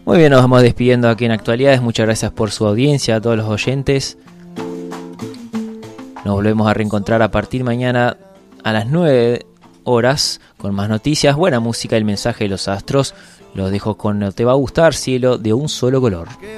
Muy bien, nos vamos despidiendo aquí en Actualidades. Muchas gracias por su audiencia, a todos los oyentes. Nos volvemos a reencontrar a partir de mañana a las 9 horas con más noticias, buena música, el mensaje de los astros. Los dejo con No te va a gustar, cielo de un solo color.